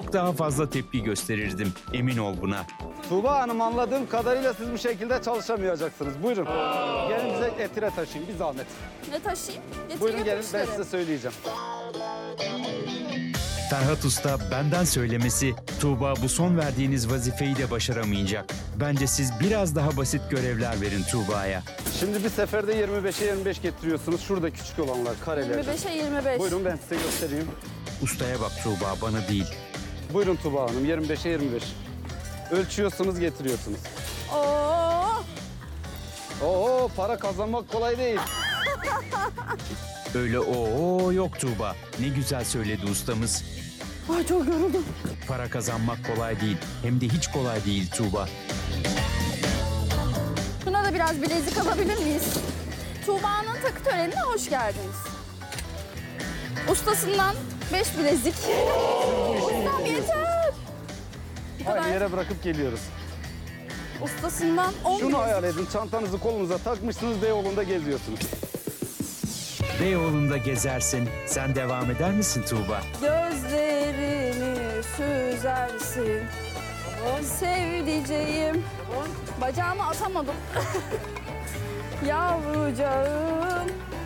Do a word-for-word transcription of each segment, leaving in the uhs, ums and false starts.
çok daha fazla tepki gösterirdim. Emin ol buna. Tuğba Hanım, anladığım kadarıyla siz bu şekilde çalışamayacaksınız. Buyurun. Gelin bize etire taşıyın bir zahmet. Ne taşıyayım? Getireyim Buyurun gelin, ben müşteri. size söyleyeceğim. Ferhat Usta benden söylemesi, Tuğba bu son verdiğiniz vazifeyi de başaramayacak. Bence siz biraz daha basit görevler verin Tuğba'ya. Şimdi bir seferde yirmi beşe yirmi beş getiriyorsunuz. Şurada küçük olanlar, kareler. yirmi beşe yirmi beş. Buyurun ben size göstereyim. Ustaya bak Tuğba, bana değil. Buyurun Tuğba Hanım, yirmi beşe yirmi beş. Ölçüyorsunuz, getiriyorsunuz. Oo! Oo, para kazanmak kolay değil. Öyle o yok Tuğba. Ne güzel söyledi ustamız. Ay çok yoruldum. Para kazanmak kolay değil. Hem de hiç kolay değil Tuğba. Şuna da biraz bilezik alabilir miyiz? Tuğba'nın takı törenine hoş geldiniz. Ustasından beş bilezik. Ustam yeter. Bu kadar. Aynı yere bırakıp geliyoruz. Ustasından on Şunu bilezik. hayal edin, çantanızı kolunuza takmışsınız, Beyoğlu'nda geziyorsunuz. Beyoğlu'nda gezersin. Sen devam eder misin Tuğba? Gözlerimi süzersin. Sevdiceğim. Bacağımı atamadım. Yavrucağım.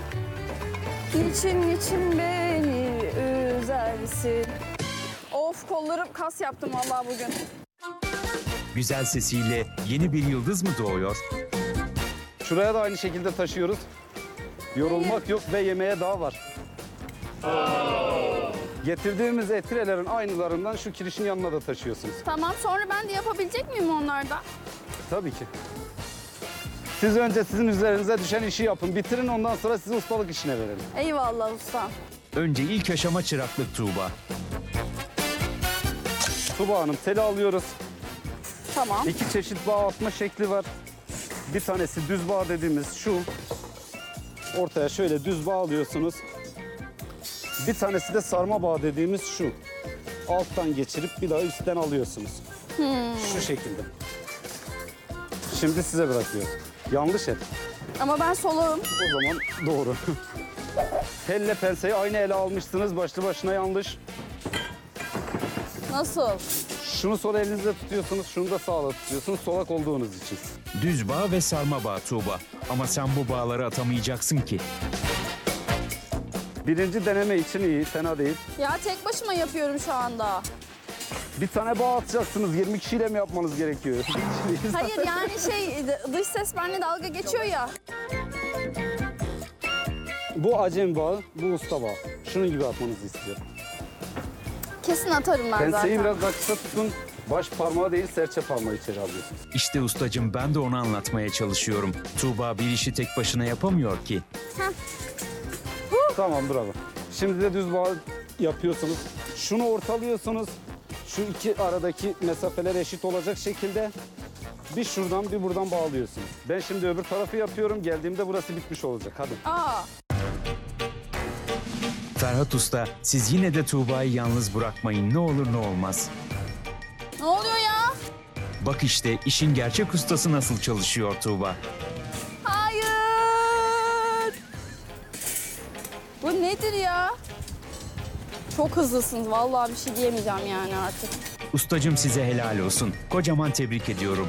Niçin niçin beni üzersin. Of, kollarım kas yaptım vallahi bugün. Güzel sesiyle yeni bir yıldız mı doğuyor? Şuraya da aynı şekilde taşıyoruz. Yorulmak yok ve yemeğe daha var. Getirdiğimiz etirelerin aynılarından şu kirişin yanına da taşıyorsunuz. Tamam, sonra ben de yapabilecek miyim onlardan? Tabii ki. Siz önce sizin üzerinize düşen işi yapın, bitirin, ondan sonra sizi ustalık işine verelim. Eyvallah ustam. Önce ilk aşama çıraklık Tuğba. Tuğba Hanım, teli alıyoruz. Tamam. İki çeşit bağ atma şekli var. Bir tanesi düz bağ dediğimiz şu. Ortaya şöyle düz bağ alıyorsunuz. Bir tanesi de sarma bağ dediğimiz şu. Alttan geçirip bir daha üstten alıyorsunuz. Şu şekilde. Şimdi size bırakıyorum. Yanlış et. Ama ben soluğum. O zaman doğru. Telle penseyi aynı ele almışsınız. Başlı başına yanlış. Nasıl? Şunu sol elinizle tutuyorsunuz, şunu da sağla tutuyorsunuz solak olduğunuz için. Düz bağ ve sarma bağ Tuğba. Ama sen bu bağları atamayacaksın ki. Birinci deneme için iyi, fena değil. Ya tek başıma yapıyorum şu anda. Bir tane bağ atacaksınız, yirmi kişiyle mi yapmanız gerekiyor? Hayır yani şey, dış ses benimle dalga geçiyor ya. Bu acem bağı, bu usta bağı. Şunun gibi atmanızı istiyorum. Kesin atarım ben Penseyi zaten. biraz daha kısa tutun. Baş parmağı değil, serçe parmağı içeri alıyorsunuz. İşte ustacığım, ben de onu anlatmaya çalışıyorum. Tuğba bir işi tek başına yapamıyor ki. Tamam, bravo. Şimdi de düz bağ yapıyorsunuz. Şunu ortalıyorsunuz. Şu iki aradaki mesafeler eşit olacak şekilde bir şuradan bir buradan bağlıyorsunuz. Ben şimdi öbür tarafı yapıyorum. Geldiğimde burası bitmiş olacak. Hadi. Aa, Ferhat Usta, siz yine de Tuğba'yı yalnız bırakmayın, ne olur ne olmaz. ne oluyor ya? Bak işte işin gerçek ustası nasıl çalışıyor Tuğba. Hayır. Bu nedir ya? Çok hızlısınız. Vallahi bir şey diyemeyeceğim yani artık. Ustacığım size helal olsun. Kocaman tebrik ediyorum.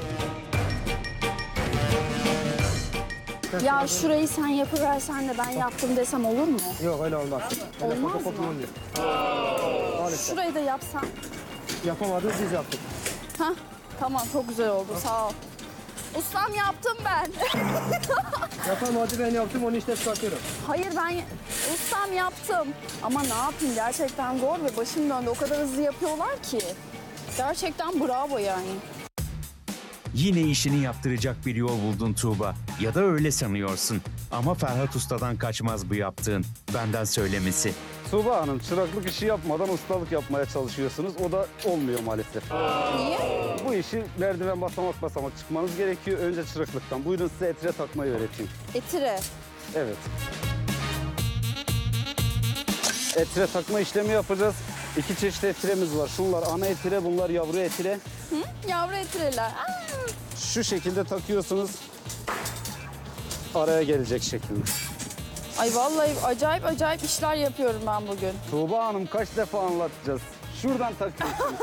Ya şurayı sen yapıversen de ben yaptım desem olur mu? Yok öyle olmaz. Öyle Olmaz fotokopi mı? olmuyor. Maalesef. Şurayı da yapsan. Yapamadınız biz yaptık. Hah, tamam çok güzel oldu sağ ol. Ustam yaptım ben. Yapamadı ben yaptım onu işte çıkartıyorum. Hayır ben ustam yaptım. Ama ne yapayım gerçekten zor ve başım döndü. O kadar hızlı yapıyorlar ki. Gerçekten bravo yani. Yine işini yaptıracak bir yol buldun Tuğba. Ya da öyle sanıyorsun. Ama Ferhat Usta'dan kaçmaz bu yaptığın. Benden söylemesi. Tuğba Hanım, çıraklık işi yapmadan ustalık yapmaya çalışıyorsunuz. O da olmuyor maalesef. Niye? Bu işi merdiven basamak basamak çıkmanız gerekiyor. Önce çıraklıktan. Buyurun size etire takmayı öğreteyim. Etire. Evet. Etire takma işlemi yapacağız. İki çeşit etiremiz var. Şunlar ana etire, bunlar yavru etire. Hı? Yavru etireler. Aa! Şu şekilde takıyorsunuz. Araya gelecek şekilde. Ay vallahi acayip acayip işler yapıyorum ben bugün. Tuğba Hanım, kaç defa anlatacağız? Şuradan takıyorsunuz.